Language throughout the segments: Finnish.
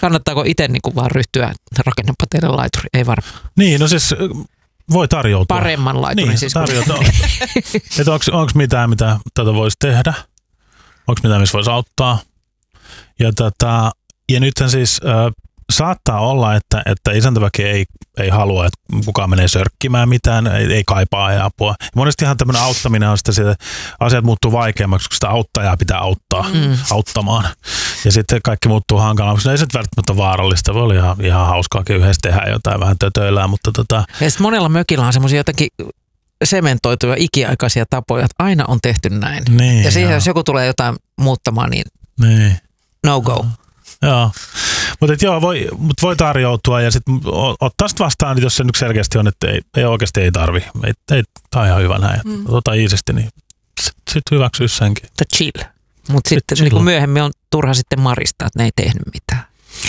Kannattaako itse niin kuin vaan ryhtyä rakennepa teille laituri? Ei varmaan. Niin, no siis voi tarjoutua. Paremman laiturin niin, siis. Tarjoutua. Että onko mitään, mitä tätä voisi tehdä? Onko mitään, missä voisi auttaa? Ja nythän siis saattaa olla, että isäntäväki ei halua, että kukaan menee sörkkimään mitään, ei kaipaa apua. Monestihan tämmöinen auttaminen on sitä, että asiat muuttuu vaikeammaksi, kun sitä auttajaa pitää auttaa auttamaan. Ja sitten kaikki muuttuu hankalammaksi. No ei se välttämättä vaarallista, voi olla ihan hauskaakin yhdessä tehdä jotain, vähän tötöillään, mutta Ja sitten monella mökillä on semmoisia jotenkin sementoituja ikiaikaisia tapoja, että aina on tehty näin. Niin, ja siihen, jos joku tulee jotain muuttamaan, niin no go. Joo, mutta voi tarjoutua ja sitten ottaa sitten vastaan, jos se nyt selkeästi on, että ei oikeasti ei tarvi. Tämä on ihan hyvä näin. Ota iisisti, niin sitten hyväksyy senkin. Chill. Mutta sitten niin myöhemmin on turha sitten maristaa, että ne ei tehnyt mitään.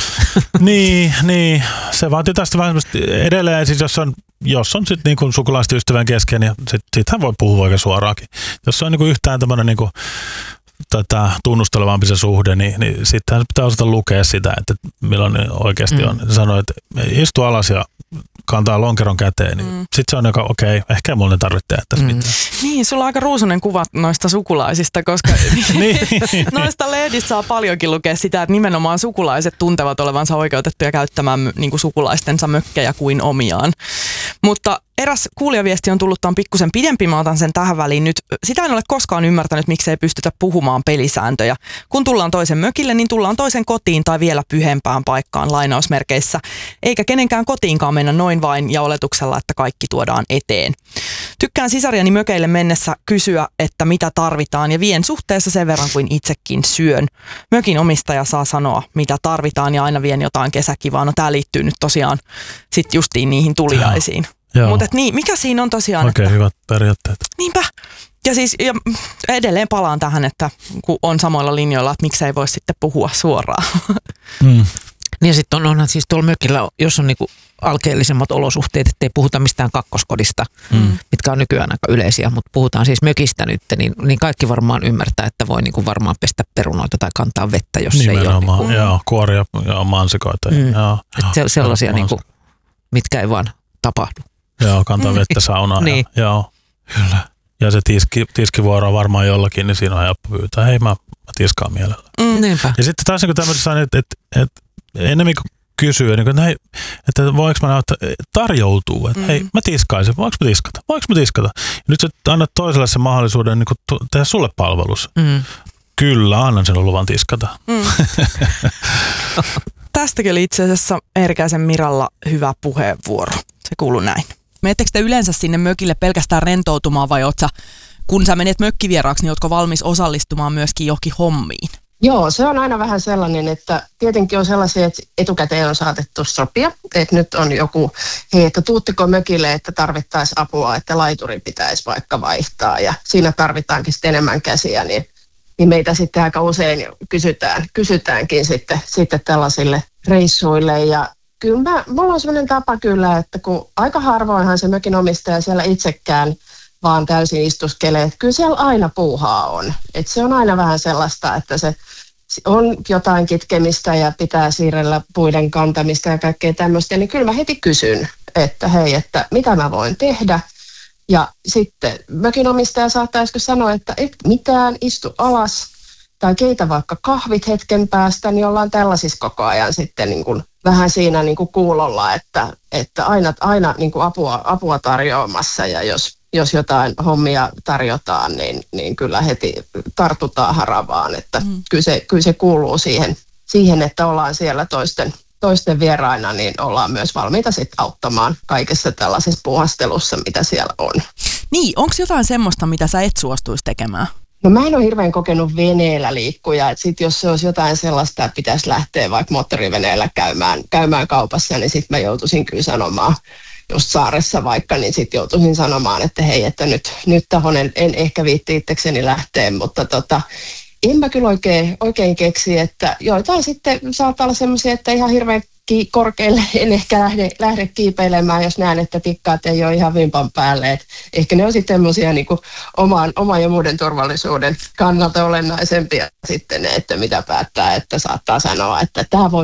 niin. Se vaatii tästä vähän edelleen, siis jos on sitten niin sukulaisten ystävän kesken, ja sittenhän voi puhua oikein suoraankin. Jos on niin yhtään tämmöinen niin tunnustelevampi se suhde, niin sittenhän pitää osata lukea sitä, että milloin oikeasti on. Sanoo, että istu alas ja kantaa lonkeron käteen, niin sitten se on okei, ehkä mulla ei tarvitse tehdä tässä mitään. Niin, sulla on aika ruusunen kuva noista sukulaisista, koska noista lehdistä saa paljonkin lukea sitä, että nimenomaan sukulaiset tuntevat olevansa oikeutettuja käyttämään niin kuin sukulaistensa mökkejä kuin omiaan. Mutta eräs kuulijaviesti on tullut, on pikkusen pidempi, mä otan sen tähän väliin nyt. Sitä en ole koskaan ymmärtänyt, miksei pystytä puhumaan pelisääntöjä. Kun tullaan toisen mökille, niin tullaan toisen kotiin tai vielä pyhempään paikkaan lainausmerkeissä. Eikä kenenkään kotiinkaan mennä noin vain ja oletuksella, että kaikki tuodaan eteen. Tykkään sisariani mökeille mennessä kysyä, että mitä tarvitaan ja vien suhteessa sen verran kuin itsekin syön. Mökin omistaja saa sanoa, mitä tarvitaan ja aina vien jotain kesäkivaa. No tää liittyy nyt tosiaan sit justiin niihin tuliaisiin. Mutta niin, mikä siinä on tosiaan? Oikein hyvät periaatteet. Niinpä. Ja siis ja edelleen palaan tähän, että kun on samoilla linjoilla, että miksei voi sitten puhua suoraan. Niin ja sitten onhan siis tuolla mökillä, jos on niinku alkeellisemmat olosuhteet, ettei puhuta mistään kakkoskodista, mitkä on nykyään aika yleisiä, mutta puhutaan siis mökistä nyt, niin kaikki varmaan ymmärtää, että voi niinku varmaan pestä perunoita tai kantaa vettä, jos nimenomaan, ei ole. Joo, kuoria ja mansikoita. Sellaisia, niinku, mitkä ei vaan tapahdu. Joo, kantaa vettä saunaan. Niin. Joo, kyllä. Ja se tiskivuoro on varmaan jollakin, niin siinä on helppo pyytää. Hei, mä tiskaan mielellä. Niinpä. Ja sitten taas niin tämmöisessä, että enemmän kuin kysyä, että voinko mä tarjoutuu, että hei, mä tiskaisin, voinko mä tiskata? Ja nyt sä annat toiselle sen mahdollisuuden niin tehdä sulle palvelus. Kyllä, annan sen luvan tiskata. Tästäkin oli itse asiassa Eerikäisen Miralla hyvä puheenvuoro. Se kuuluu näin. Menettekö te yleensä sinne mökille pelkästään rentoutumaan vai kun sä menet mökkivieraaksi, niin ootko valmis osallistumaan myöskin johonkin hommiin? Joo, se on aina vähän sellainen, että tietenkin on sellaisia, että etukäteen on saatettu sopia, että nyt on joku, hei, että tuutteko mökille, että tarvittaisiin apua, että laituri pitäisi vaikka vaihtaa ja siinä tarvitaankin sitten enemmän käsiä, niin meitä sitten aika usein kysytäänkin sitten tällaisille reissuille ja kyllä mulla on sellainen tapa kyllä, että kun aika harvoinhan se mökin omistaja siellä itsekään vaan täysin istuskelee, että kyllä siellä aina puuhaa on. Että se on aina vähän sellaista, että se on jotain kitkemistä ja pitää siirrellä puiden kantamista ja kaikkea tämmöistä, niin kyllä mä heti kysyn, että hei, että mitä mä voin tehdä. Ja sitten mökin omistaja saattaa joskus sanoa, että et mitään, istu alas tai keitä vaikka kahvit hetken päästä, niin ollaan tällaisissa koko ajan sitten niin kuin vähän siinä niin kuin kuulolla, että aina niin kuin apua tarjoamassa ja jos jotain hommia tarjotaan, niin kyllä heti tartutaan haravaan, että kyllä se kuuluu siihen, että ollaan siellä toisten vieraina, niin ollaan myös valmiita sitten auttamaan kaikessa tällaisessa puuhastelussa, mitä siellä on. Niin, onko jotain semmoista, mitä sä et suostuisi tekemään? No mä en ole hirveän kokenut veneellä liikkuja, että sit jos se olisi jotain sellaista, että pitäisi lähteä vaikka moottoriveneellä käymään kaupassa, niin sitten mä joutuisin kyllä sanomaan, just saaressa vaikka, niin sitten joutuisin sanomaan, että hei, että nyt tahon en ehkä viitti itsekseni lähteä, mutta en mä kyllä oikein keksi, että joitain sitten saattaa olla semmoisia, että ihan hirveän korkealle en ehkä lähde kiipeilemään, jos näen, että tikkaat ei ole ihan vimpan päälle. Et ehkä ne on sitten semmoisia niin kuin oman ja muiden turvallisuuden kannalta olennaisempia sitten ne, että mitä päättää, että saattaa sanoa, että tämä voi